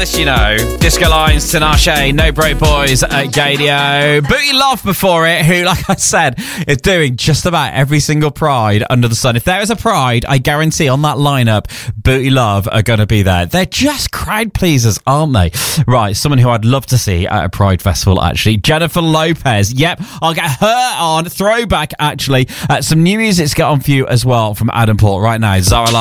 Yes, you know. Disco Lines, Tinashe, No Broke Boys at Gadio. Booty Love before it, who, like I said, is doing just about every single Pride under the sun. If there is a Pride, I guarantee on that lineup, Booty Love are going to be there. They're just crowd pleasers, aren't they? Right, someone who I'd love to see at a Pride festival, actually. Jennifer Lopez. Yep, I'll get her on. Throwback, actually. Some new music's got on for you as well from Adam Port right now. Zara